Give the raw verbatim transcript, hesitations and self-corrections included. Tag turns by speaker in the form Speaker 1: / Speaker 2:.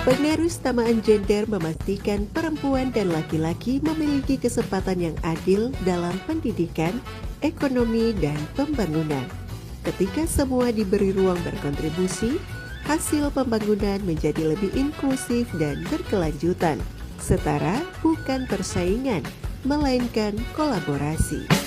Speaker 1: Pengarustamaan gender memastikan perempuan dan laki-laki memiliki kesempatan yang adil dalam pendidikan, ekonomi, dan pembangunan. Ketika semua diberi ruang berkontribusi, hasil pembangunan menjadi lebih inklusif dan berkelanjutan, setara bukan persaingan, melainkan kolaborasi.